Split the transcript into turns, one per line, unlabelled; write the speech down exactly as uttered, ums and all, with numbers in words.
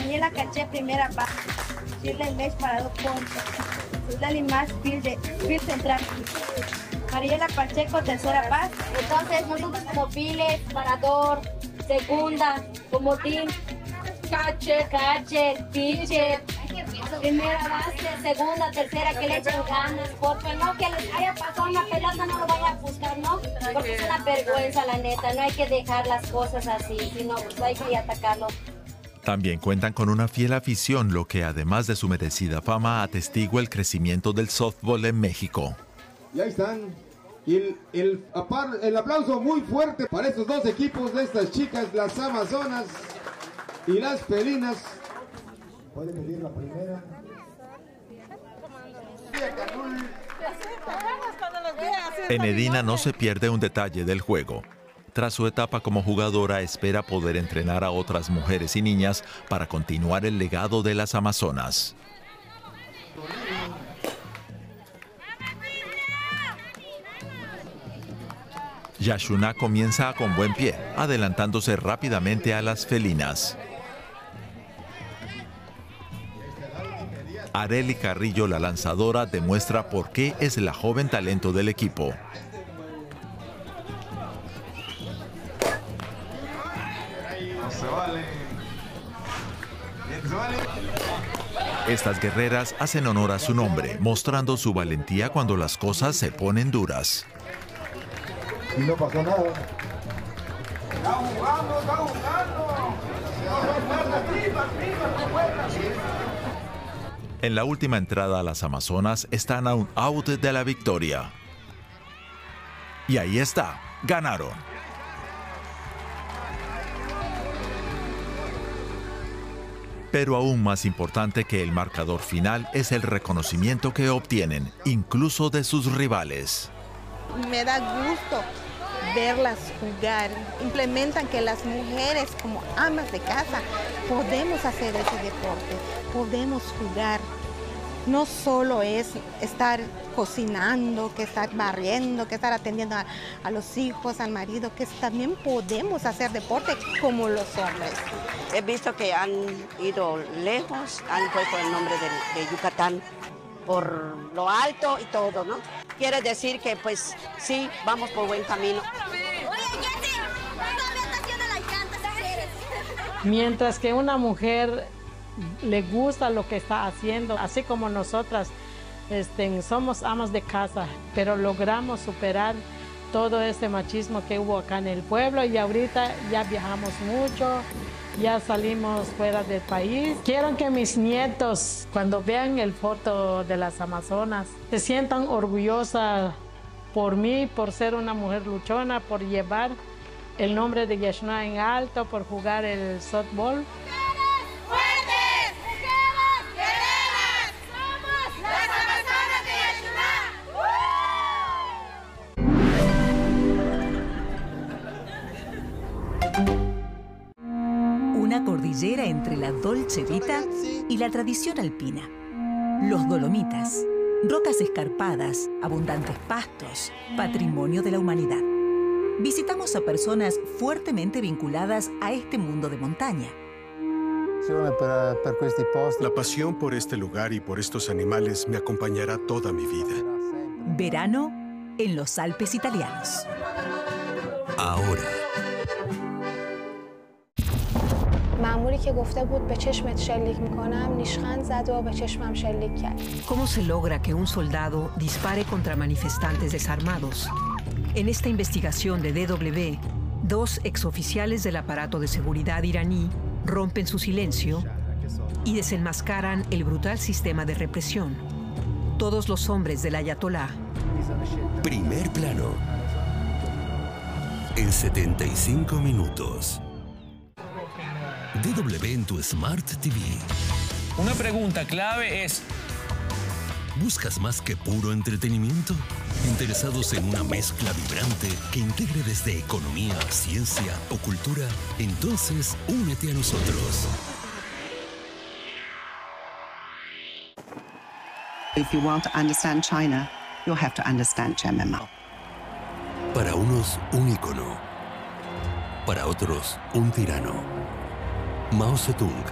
Daniela Caché, primera base. Shirley Mesh para dos puntos. Zulali Más, field, field central. Mariela Pacheco, tercera base.
Entonces nosotros como files, parador, segunda, como team, catcher, catcher, pitcher, primera base, segunda, tercera, que le echen ganas, porque no que les haya pasado una pelota no lo vayan a buscar, ¿no? Porque es una vergüenza, la neta, no hay que dejar las cosas así, sino pues hay que atacarlo.
También cuentan con una fiel afición, lo que además de su merecida fama atestigua el crecimiento del softball en México.
Y ahí están. Y el, el, el aplauso muy fuerte para estos dos equipos de estas chicas, las Amazonas y las Felinas. Pueden medir la primera.
Enedina no se pierde un detalle del juego. Tras su etapa como jugadora, espera poder entrenar a otras mujeres y niñas para continuar el legado de las Amazonas. Yashuna comienza con buen pie, adelantándose rápidamente a las felinas. Arely Carrillo, la lanzadora, demuestra por qué es la joven talento del equipo. Estas guerreras hacen honor a su nombre, mostrando su valentía cuando las cosas se ponen duras.
Y no pasó nada. Está jugando, está jugando.
En la última entrada, las Amazonas están a un out de la victoria. Y ahí está, ganaron. Pero aún más importante que el marcador final es el reconocimiento que obtienen, incluso de sus rivales.
Me da gusto verlas jugar. Implementan que las mujeres como amas de casa podemos hacer ese deporte, podemos jugar. No solo es estar cocinando, que estar barriendo, que estar atendiendo a, a los hijos, al marido, que también podemos hacer deporte como los hombres.
He visto que han ido lejos, han puesto el nombre de, de Yucatán por lo alto y todo, ¿no? Quiere decir que, pues, sí, vamos por buen camino.
Mientras que una mujer le gusta lo que está haciendo, así como nosotras este, somos amas de casa, pero logramos superar todo ese machismo que hubo acá en el pueblo y ahorita ya viajamos mucho, ya salimos fuera del país. Quiero que mis nietos, cuando vean el foto de las Amazonas, se sientan orgullosas por mí, por ser una mujer luchona, por llevar el nombre de Yashuna en alto, por jugar el softball.
Una cordillera entre la Dolce Vita y la tradición alpina. Los Dolomitas, rocas escarpadas, abundantes pastos, patrimonio de la humanidad. Visitamos a personas fuertemente vinculadas a este mundo de montaña.
La pasión por este lugar y por estos animales me acompañará toda mi vida.
Verano en los Alpes italianos.
Ahora.
¿Cómo se logra que un soldado dispare contra manifestantes desarmados? En esta investigación de D W, dos exoficiales del aparato de seguridad iraní rompen su silencio y desenmascaran el brutal sistema de represión. Todos los hombres del ayatolá.
Primer plano. En setenta y cinco minutos. D W en tu Smart T V.
Una pregunta clave es:
¿buscas más que puro entretenimiento? ¿Interesados en una mezcla vibrante que integre desde economía, ciencia o cultura? Entonces, únete a nosotros.
If you want to understand China, you'll have to understand Chairman Mao.
Para unos, un ícono. Para otros, un tirano. Mao Zedong